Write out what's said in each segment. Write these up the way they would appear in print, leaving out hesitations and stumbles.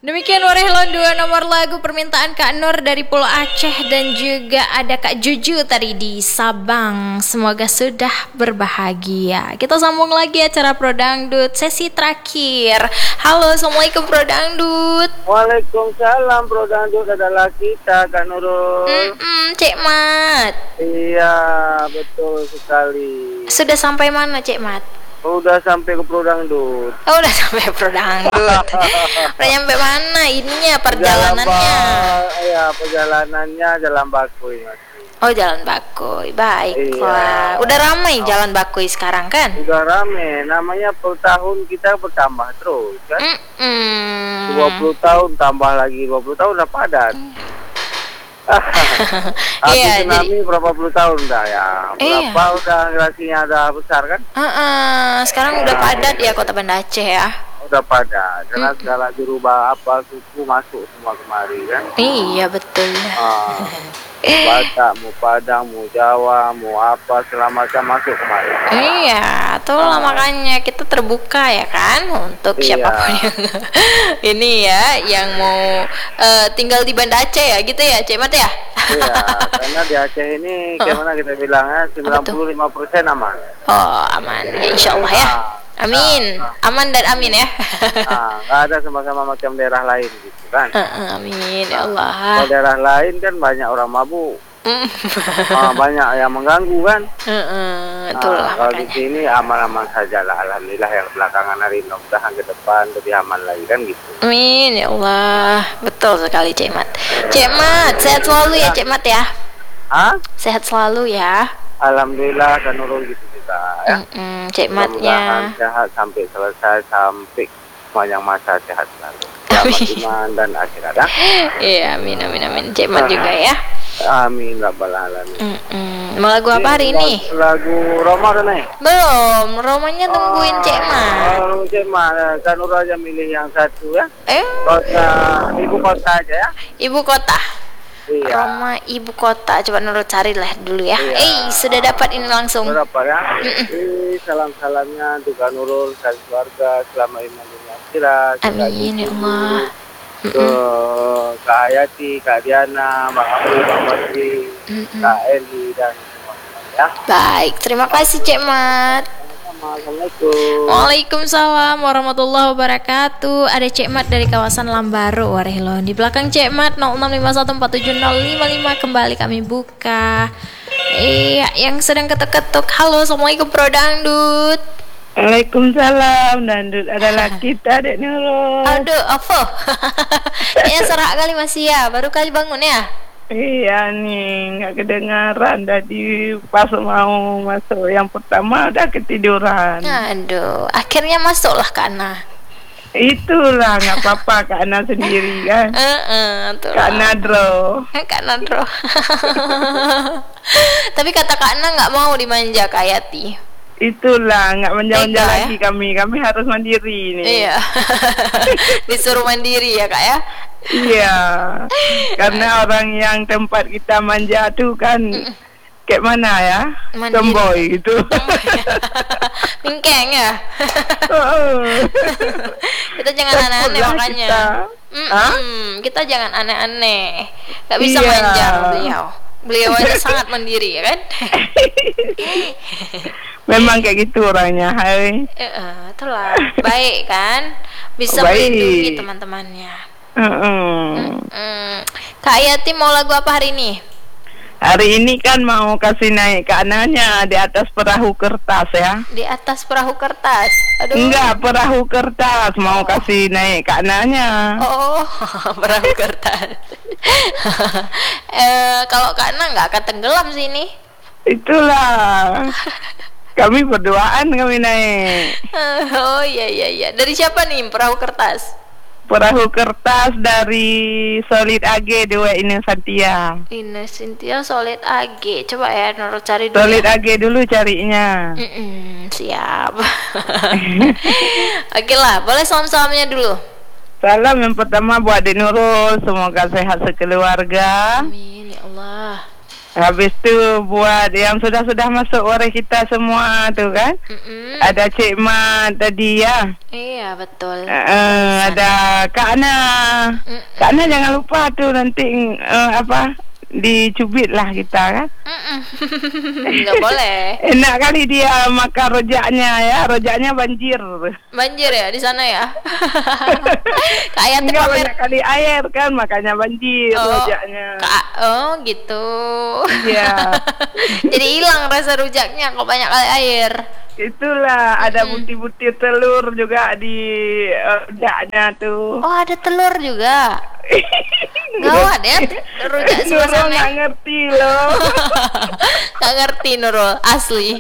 Demikian Warehlan, dua nomor lagu permintaan Kak Nur dari Pulau Aceh dan juga ada Kak Juju tadi di Sabang. Semoga sudah berbahagia. Kita sambung lagi acara Pro Dangdut sesi terakhir. Halo, Assalamualaikum Pro Dangdut. Waalaikumsalam Pro Dangdut, adalah kita Kak Nurul. Cek Mat. Iya, betul sekali. Sudah sampai mana Cek Mat? Udah sampai ke Pro Dangdut. Oh, udah sampai Pro Dangdut. Udah nyampe mana ininya perjalanannya? Perjalanannya Jalan Bakuy. Oh, Jalan Bakuy. Baiklah. Iya. Udah ramai Jalan Bakuy sekarang kan? Udah rame. Namanya per tahun kita bertambah terus kan? 20 tahun tambah lagi 20 tahun udah padat. Iya, tsunami berapa puluh tahun dah ya? Berapa udah relasinya udah besar kan? Sekarang udah padat ya Kota Banda Aceh ya? Udah padat, karena segala dirubah apa suku masuk semua kemari kan? Iya betul. Batak, mau Padang, mau Jawa, mau apa segala macam masuk kemari. Iya, itulah makanya kita terbuka ya kan untuk siapapun yang ini ya yang mau tinggal di Banda Aceh ya gitu ya, Cik Mat ya? Iya, karena di Aceh ini gimana kita bilangnya 95% aman. Oh, aman ya, insya Allah ya. Amin, aman dan amin ya. Nggak ada sama-sama macam daerah lain gitu kan. Amin ya Allah. Kalau daerah lain kan banyak orang mabuk, banyak yang mengganggu kan. Itulah kalau di sini aman-aman saja lah, alhamdulillah. Yang belakangan hari mudah-mudahan ke depan lebih aman lagi kan gitu. Amin ya Allah, betul sekali Cik Mat. Cik Mat, sehat selalu ya Cik Mat ya. Sehat selalu ya. Alhamdulillah kan Nurul gitu kita ya. Cik Matnya sehat sampai selesai, sampai sepanjang masa sehat selalu. Selamat iman dan akhirat ya. Iya, amin. Cik Mat juga ya. Amin rabbal alamin. Mau lagu apa hari ini? Lagu Roma udah naik? Belum, Romanya tungguin Cik Mat. Cik Mat, kan Nurul aja milih yang satu ya. Ibu kota aja ya. Ibu kota. Iya. Roma ibu kota, coba Nurul carilah dulu ya. Sudah dapat ini langsung. Sudah dapat ya. Salam-salamnya untuk Kak Nurul dan keluarga selama ini dunia akhirat. Amin ya Allah. Ke Kak Hayati, Kak Diana, Mbak Abdul, Mbak Masri, Kak Eli dan semuanya ya. Baik, terima kasih Cik Mat. Assalamualaikum. Waalaikumsalam warahmatullahi wabarakatuh. Ada Cik Mat dari kawasan Lambaru, Warehlan. Di belakang Cik Mat 0651470555 kembali kami buka. Iya, yang sedang ketuk-ketuk. Halo, Assalamualaikum Pro Dangdut. Waalaikumsalam, Dangdut adalah kita Dek Nurul. Aduh, apa? Kayaknya serak kali masih ya, baru kali bangun ya. Iya nih, nggak kedengaran tadi pas mau masuk yang pertama udah ketiduran. Aduh, akhirnya masuklah Kak Ana. Itulah nggak apa-apa, Kak Ana sendiri kan. Kak Nadro. Kak Nadro. Tapi kata Kak Ana nggak mau dimanja Kak Hayati. Itulah nggak manja-manja lagi kami harus mandiri nih. Iya. Disuruh mandiri ya Kak ya. Iya, karena orang yang tempat kita manja tuh kan kayak mana ya, tomboy gitu. Mingkeng ya. Kita jangan aneh-aneh makanya. Kita jangan aneh-aneh. Gak bisa manja beliau. Beliau aja sangat mandiri ya kan. Memang kayak gitu orangnya, hai. Itulah baik kan, bisa melindungi teman-temannya. Kak Hayati mau lagu apa hari ini? Hari ini kan mau kasih naik ke anaknya di atas perahu kertas ya. Di atas perahu kertas? Aduh. Enggak, perahu kertas mau kasih naik ke anaknya. Oh, perahu kertas. Kalau Kak Ana nggak akan tenggelam sini. Itulah. Kami berduaan kami naik. Oh iya. Dari siapa nih perahu kertas? Perahu kertas dari Solid AG dua Ines Santia. Ines Santia Solid AG. Coba ya Nurul cari dulu. Solid AG dulu carinya. Siap. Oke lah, boleh salam-salamnya dulu. Salam yang pertama buat Dek Nurul, semoga sehat sekeluarga. Amin ya Allah. Habis tu buat yang sudah masuk waris kita semua tu kan. Ada Cik Mat tadi ya. Iya betul. Ada Kak Ana. Kak Ana jangan lupa tu nanti dicubit lah kita kan. Nggak boleh. Enak kali dia makan rojaknya ya. Rojaknya banjir ya di sana ya. Kayak enggak banyak kali air kan, makanya banjir rojaknya. Gitu. Iya. Jadi hilang rasa rujaknya kalau banyak kali air. Itulah ada butir-butir telur juga di rojaknya tuh. Oh, ada telur juga. Gawat ya, rujak suasana. Nurul nggak ngerti loh. Nggak ngerti Nurul, asli.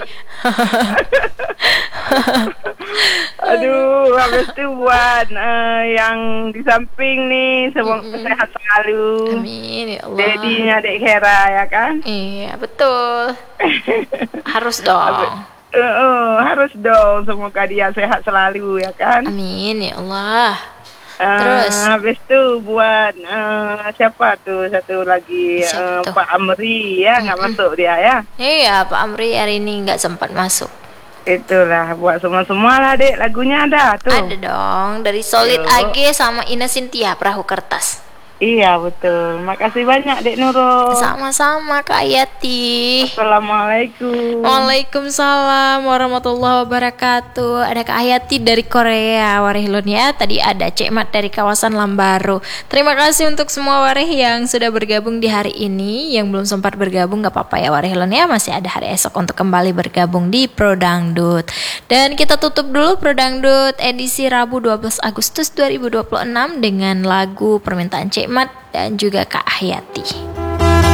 Aduh, habis itu buat yang di samping nih, semoga sehat selalu. Amin ya Allah. Dedinya Dek Hera ya kan? Iya betul. Harus dong. Harus dong, semoga dia sehat selalu ya kan? Amin ya Allah. Terus habis itu buat siapa tuh satu lagi Pak Amri ya, nggak masuk dia ya? Iya, Pak Amri hari ini nggak sempat masuk. Itulah buat semua lah Dek, lagunya ada tuh. Ada dong, dari Solid AG sama Ina Sintia Perahu Kertas. Iya betul. Makasih banyak Dek Nurul. Sama-sama Kak Hayati. Assalamualaikum. Waalaikumsalam warahmatullahi wabarakatuh. Ada Kak Hayati dari Korea, Warihilun ya. Tadi ada Cik Mat dari kawasan Lambaru. Terima kasih untuk semua warih yang sudah bergabung di hari ini. Yang belum sempat bergabung gak apa-apa ya Warihilun ya. Masih ada hari esok untuk kembali bergabung di Pro Dangdut. Dan kita tutup dulu Pro Dangdut edisi Rabu 12 Agustus 2026 dengan lagu permintaan Cik Mat dan juga Kak Hayati.